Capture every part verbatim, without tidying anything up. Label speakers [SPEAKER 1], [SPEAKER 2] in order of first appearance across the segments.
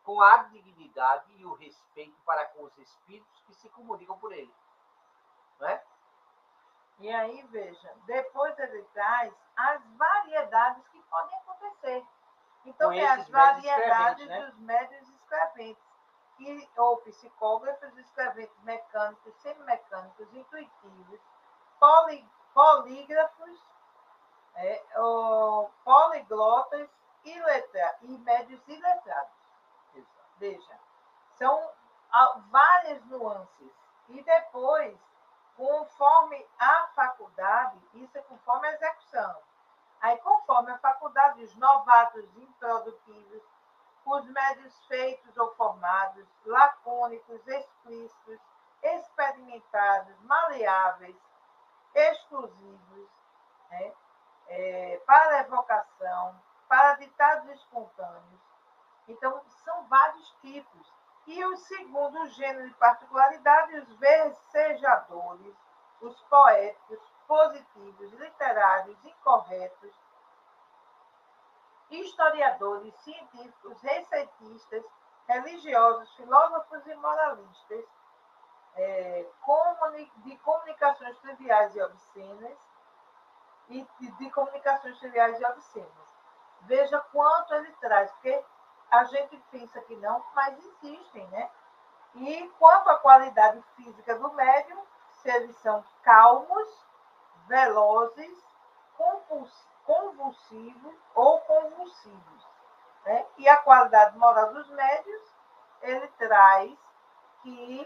[SPEAKER 1] com a dignidade e o respeito para com os espíritos que se comunicam por ele. Não é?
[SPEAKER 2] E aí, veja, depois ele traz as variedades que podem acontecer. Então,
[SPEAKER 1] Com
[SPEAKER 2] tem as
[SPEAKER 1] esses médios
[SPEAKER 2] variedades
[SPEAKER 1] escreventes, né?
[SPEAKER 2] dos médios escreventes, que, ou psicógrafos, escreventes mecânicos, semimecânicos, intuitivos, poli, polígrafos, é, ou poliglotas e, letra, e médios iletrados.
[SPEAKER 1] Exato.
[SPEAKER 2] Veja, são ah, várias nuances. E depois, conforme a faculdade, isso é conforme a execução. Aí, conforme a faculdade, os novatos improdutivos, os médios feitos ou formados, lacônicos, explícitos, experimentados, maleáveis, exclusivos, né? É, para evocação, para ditados espontâneos. Então, são vários tipos. E o segundo gênero de particularidade, os versejadores, os poéticos, positivos, literários, incorretos, historiadores, científicos, receitistas, religiosos, filósofos e moralistas, é, comuni- de comunicações triviais e obscenas, e de, de comunicações triviais e obscenas. Veja quanto ele traz, porque a gente pensa que não, mas existem, né? E quanto à qualidade física do médium, se eles são calmos, velozes, convulsivos ou convulsivos. Né? E a qualidade moral dos médios, ele traz que,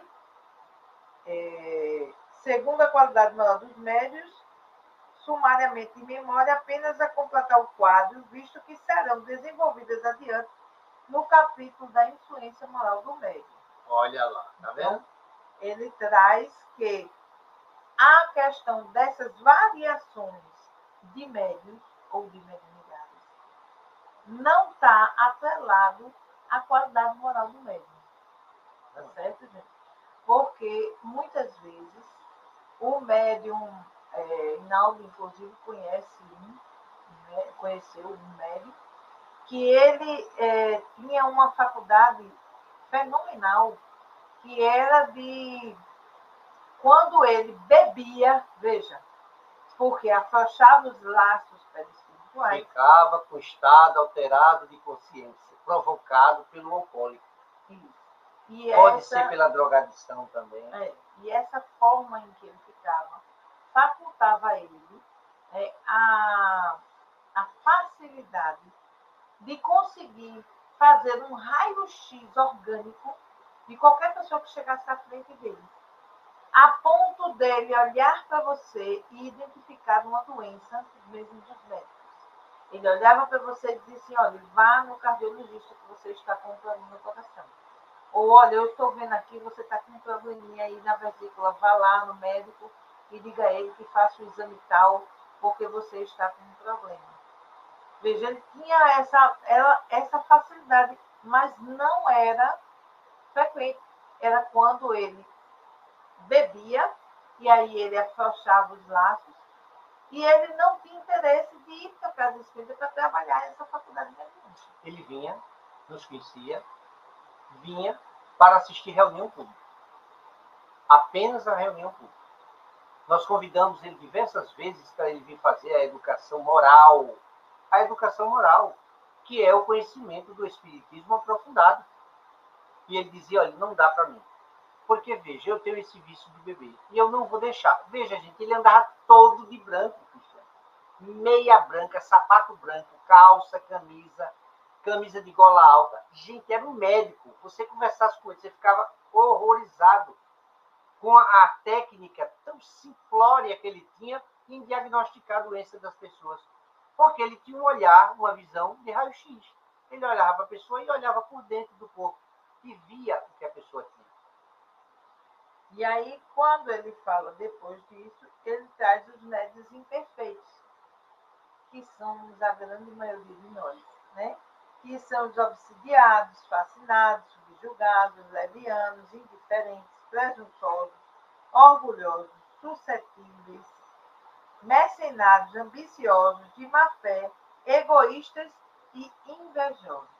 [SPEAKER 2] é, segundo a qualidade moral dos médios, sumariamente em memória, apenas a completar o quadro, visto que serão desenvolvidas adiante no capítulo da influência moral do médium.
[SPEAKER 1] Olha lá, tá vendo?
[SPEAKER 2] Então, ele traz que a questão dessas variações de médios ou de mediunidades não está atrelado à qualidade moral do médium. Tá certo, gente? Porque, muitas vezes, o médium, é, Inaldo, inclusive, conhece um, né, conheceu um médium, que ele é, tinha uma faculdade fenomenal, que era de... Quando ele bebia, veja, porque afrouxava os laços perispirituais.
[SPEAKER 1] Ficava com estado alterado de consciência, provocado pelo alcoólico.
[SPEAKER 2] Isso. E
[SPEAKER 1] Pode
[SPEAKER 2] essa,
[SPEAKER 1] ser pela drogadição também.
[SPEAKER 2] É, e essa forma em que ele ficava facultava a ele é, a, a facilidade de conseguir fazer um raio-x orgânico de qualquer pessoa que chegasse à frente dele, a ponto dele olhar para você e identificar uma doença antes mesmo dos médicos. Ele olhava para você e dizia assim, olha, vá no cardiologista que você está com um problema no coração. Ou, olha, eu estou vendo aqui, você está com um probleminha aí na vesícula, vá lá no médico e diga a ele que faça o exame tal, porque você está com um problema. Veja, ele tinha essa, ela, essa facilidade, mas não era frequente. Era quando ele bebia, e aí ele afrouxava os laços, e ele não tinha interesse de ir para a casa espírita para trabalhar essa faculdade mediúnica.
[SPEAKER 1] Ele vinha, nos conhecia, vinha para assistir reunião pública. Apenas a reunião pública. Nós convidamos ele diversas vezes para ele vir fazer a educação moral. A educação moral, que é o conhecimento do espiritismo aprofundado. E ele dizia, olha, não dá para mim. Porque, veja, eu tenho esse vício de beber. E eu não vou deixar. Veja, gente, ele andava todo de branco, Cristiano. Meia branca, sapato branco, calça, camisa, camisa de gola alta. Gente, era um médico. Você conversasse com ele, você ficava horrorizado com a técnica tão simplória que ele tinha em diagnosticar a doença das pessoas. Porque ele tinha um olhar, uma visão de raio-x. Ele olhava para a pessoa e olhava por dentro do corpo e via o que a pessoa tinha.
[SPEAKER 2] E aí, quando ele fala depois disso, ele traz os médios imperfeitos, que somos a grande maioria de nós, né? Que são os obsidiados, fascinados, subjugados, levianos, indiferentes, presunçosos, orgulhosos, suscetíveis, mercenários, ambiciosos, de má fé, egoístas e invejosos.